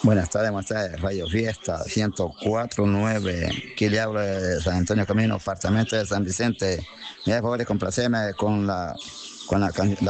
Buenas tardes, Radio Fiesta 104.9. Aquí le hablo de San Antonio Camino, apartamento de San Vicente. Me da favor de complacerme con la